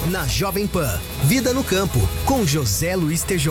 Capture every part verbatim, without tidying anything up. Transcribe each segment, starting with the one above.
Na Jovem Pan, Vida no Campo, com José Luiz Tejon.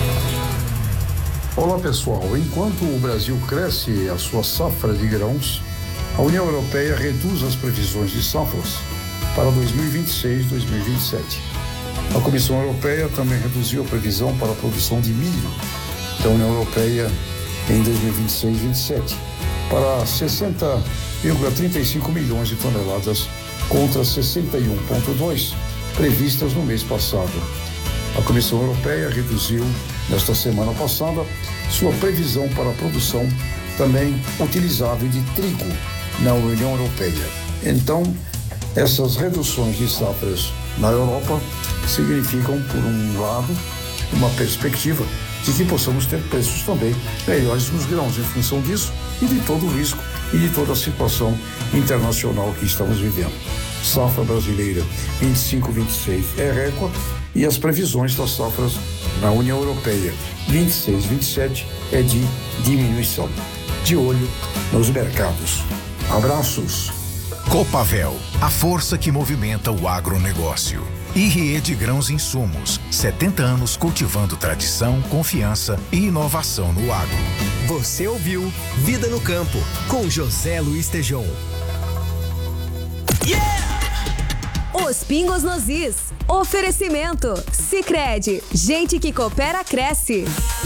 Olá pessoal, enquanto o Brasil cresce a sua safra de grãos, a União Europeia reduz as previsões de safras para dois mil e vinte e seis e dois mil e vinte e sete. A Comissão Europeia também reduziu a previsão para a produção de milho da União Europeia em dois mil e vinte e seis e vinte e sete para sessenta vírgula trinta e cinco milhões de toneladas contra sessenta e um vírgula dois previstas no mês passado. A Comissão Europeia reduziu, nesta semana passada, sua previsão para a produção também utilizável de trigo na União Europeia. Então, essas reduções de safras na Europa significam, por um lado, uma perspectiva de que possamos ter preços também melhores nos grãos em função disso e de todo o risco e de toda a situação internacional que estamos vivendo. Safra brasileira vinte e cinco, vinte e seis é recorde e as previsões das safras na União Europeia vinte e seis, vinte e sete é de diminuição. De olho nos mercados. Abraços. Copavel, a força que movimenta o agronegócio. I R E de Grãos e Insumos, setenta anos cultivando tradição, confiança e inovação no agro. Você ouviu Vida no Campo, com José Luiz Tejon. Yeah! Os Pingos nos Is. Oferecimento Sicredi. Gente que coopera, cresce.